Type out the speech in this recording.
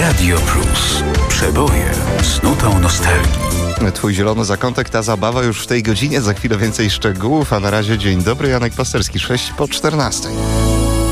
Radio Plus. Przeboje z nutą nostalgii. Twój zielony zakątek, ta zabawa już w tej godzinie. Za chwilę więcej szczegółów, a na razie dzień dobry. Janek Pasterski, 6 po 14.